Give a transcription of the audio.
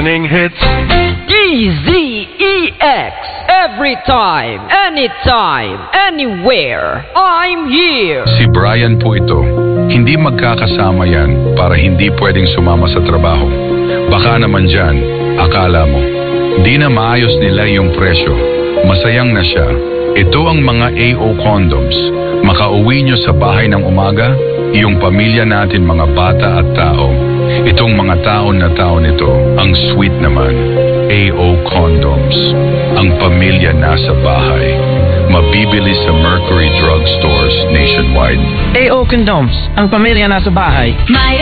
Morning hits. DZEX. Every time, anytime, anywhere. I'm here. Si Brian po ito. Hindi magkakasama yan para hindi pwedeng sumama sa trabaho. Baka naman dyan, akala mo. Di na maayos nila yung presyo. Masayang na siya. Ito ang mga AO condoms. Makauwi nyo sa bahay ng umaga, iyong pamilya natin mga bata at tao. Itong mga taon na taon ito, ang sweet naman. AO condoms. Ang pamilya nasa bahay. Mabibili sa Mercury Drug Stores nationwide. AO Condoms, ang pamilya nasa bahay. May